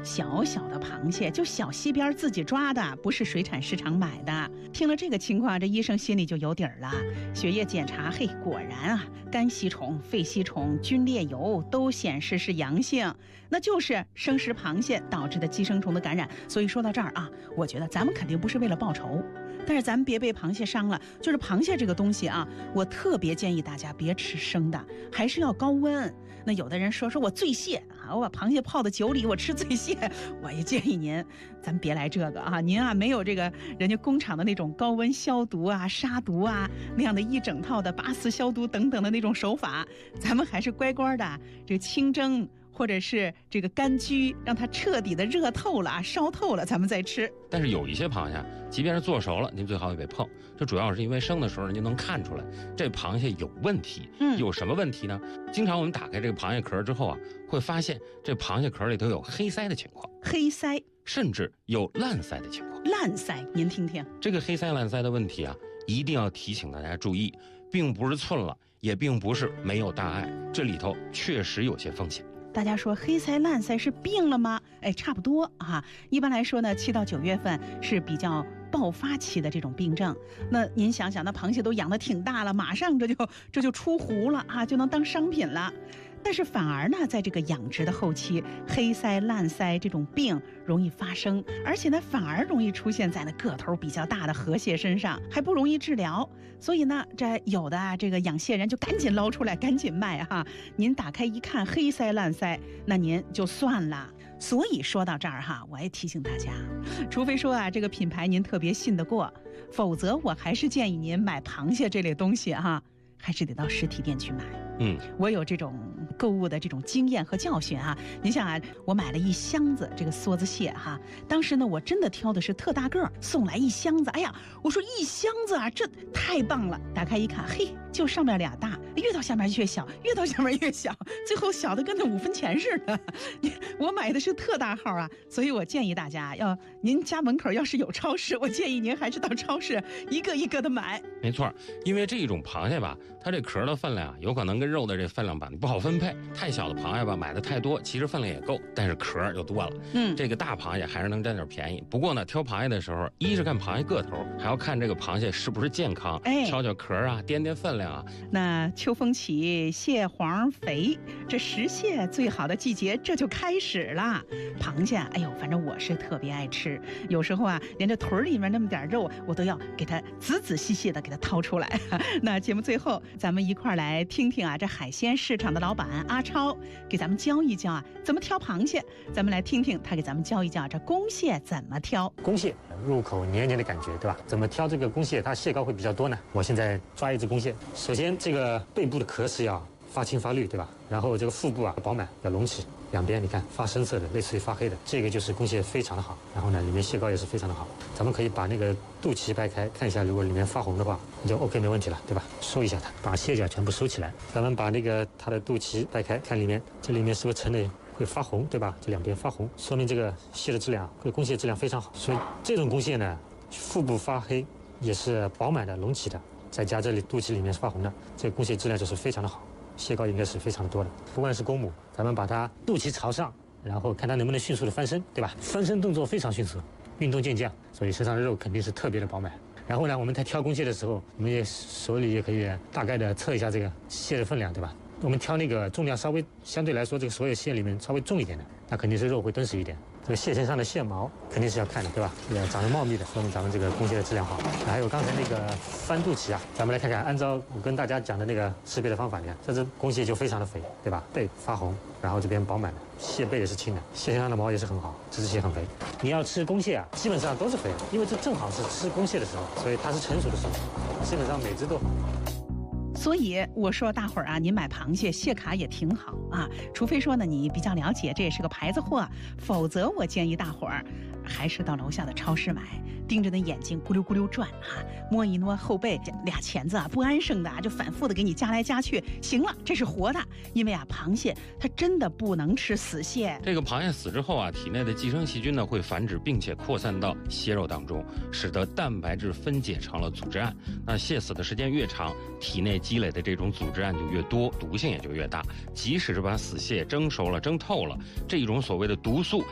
小小的螃蟹，就小溪边自己抓的，不是水产市场买的。听了这个情况，这医生心里就有底儿了。血液检查，嘿，果然啊，肝吸虫、肺吸虫、菌裂疣都显示是阳性，那就是生食螃蟹导致的寄生虫的感染。所以说到这儿啊，我觉得咱们肯定不是为了报仇，但是咱们别被螃蟹伤了。就是螃蟹这个东西啊，我特别建议大家别吃生的，还是要高温。那有的人说我醉蟹啊，我把螃蟹泡到酒里，我吃醉蟹，我也建议您，咱别来这个啊，您啊没有这个人家工厂的那种高温消毒啊、杀毒啊那样的一整套的8次消毒等等的那种手法，咱们还是乖乖的这个清蒸。或者是这个干焗，让它彻底的热透了、烧透了，咱们再吃。 但是有一些螃蟹，即便是做熟了，您最好也别碰。这主要是因为生的时候您能看出来，这螃蟹有问题。有什么问题呢？经常我们打开这个螃蟹壳之后啊，会发现这螃蟹壳里头有黑鳃的情况， 黑鳃， 甚至有烂鳃的情况。 烂鳃，您听听， 这个黑鳃烂鳃的问题啊，一定要提醒大家注意，并不是寸了，也并不是没有大碍，这里头确实有些风险。 大家说黑鳃烂鳃是病了吗？哎，差不多啊。一般来说呢，7到9月份是比较爆发期的这种病症。那您想想，那螃蟹都养得挺大了，马上这就出湖了啊，就能当商品了。但是反而呢，在这个养殖的后期，黑鳃、烂鳃这种病容易发生，而且呢，反而容易出现在那个头比较大的河蟹身上，还不容易治疗。所以呢，这有的这个养蟹人就赶紧捞出来，赶紧卖哈。您打开一看，黑鳃、烂鳃，那您就算了。所以说到这儿哈，我也提醒大家，除非说啊，这个品牌您特别信得过，否则我还是建议您买螃蟹这类东西哈，还是得到实体店去买。我有这种购物的这种经验和教训啊。您想啊，我买了1箱子这个梭子蟹哈，当时呢我真的挑的是特大个，送来1箱子，哎呀，我说1箱子啊，这太棒了。打开一看，嘿，就上面俩大，越到下面越小，越到下面越小，最后小的跟那5分钱似的。我买的是特大号啊，所以我建议大家您家门口要是有超市，我建议您还是到超市一个一个的买。 没错，因为这种螃蟹吧，它这壳的分量有可能跟肉的这分量吧你不好分配。太小的螃蟹吧买的太多，其实分量也够，但是壳就多了。这个大螃蟹还是能占点便宜。不过呢，挑螃蟹的时候，一是看螃蟹个头，还要看这个螃蟹是不是健康，挑挑壳啊，掂掂分量啊。 那秋风起，蟹黄肥，这食蟹最好的季节这就开始了。螃蟹，哎呦，反正我是特别爱吃，有时候啊，连这腿里面那么点肉，我都要给它仔仔细细的给它掏出来。那节目最后，咱们一块来听听啊，这海鲜市场的老板阿超给咱们教一教啊，怎么挑螃蟹。咱们来听听他给咱们教一教这公蟹怎么挑。 公蟹入口黏黏的感觉，对吧？怎么挑这个公蟹，它蟹膏会比较多呢？我现在抓一只公蟹，首先这个背部的壳是要发青发绿，对吧？然后这个腹部啊饱满，要隆起，两边你看发深色的，类似于发黑的，这个就是公蟹非常的好。然后呢，里面蟹膏也是非常的好。咱们可以把那个肚脐掰开，看一下，如果里面发红的话，你就 OK 没问题了，对吧？收一下它，把蟹脚全部收起来。咱们把那个它的肚脐掰开，看里面，这里面是不是呈的会发红，对吧？这两边发红，说明这个蟹的质量，这个公蟹质量非常好。所以这种公蟹呢，腹部发黑，也是饱满的、隆起的，再加这里肚脐里面是发红的，这个公蟹质量就是非常的好。蟹膏应该是非常的多的。不管是公母，咱们把它肚脐朝上，然后看它能不能迅速的翻身，对吧？翻身动作非常迅速，运动健将，所以身上的肉肯定是特别的饱满。然后呢，我们在挑公蟹的时候，我们也手里也可以大概的测一下这个蟹的分量，对吧？我们挑那个重量稍微相对来说这个所有蟹里面稍微重一点的，那肯定是肉会敦实一点。这个蟹身上的蟹毛肯定是要看的，对吧？长得茂密的，说明咱们这个公蟹的质量好。还有刚才那个翻肚脐啊，咱们来看看，按照我跟大家讲的那个识别的方法，你看这只公蟹就非常的肥，对吧？背发红，然后这边饱满的，蟹背也是轻的，蟹身上的毛也是很好，这只蟹很肥。你要吃公蟹啊，基本上都是肥的，因为这正好是吃公蟹的时候，所以它是成熟的时候，基本上每只都好。 所以我说大伙儿啊，您买螃蟹蟹卡也挺好啊，除非说呢你比较了解这也是个牌子货，否则我建议大伙儿还是到楼下的超市买，盯着那眼睛咕溜咕溜转啊，摸一摸后背，俩钳子啊不安生的就反复的给你夹来夹去。行了，这是活的，因为啊螃蟹它真的不能吃死蟹。 这个螃蟹死之后啊，体内的寄生细菌呢会繁殖，并且扩散到蟹肉当中，使得蛋白质分解成了组织胺。那蟹死的时间越长，体内积累的这种组织胺就越多，毒性也就越大。即使是把死蟹蒸熟了、蒸透了，这一种所谓的毒素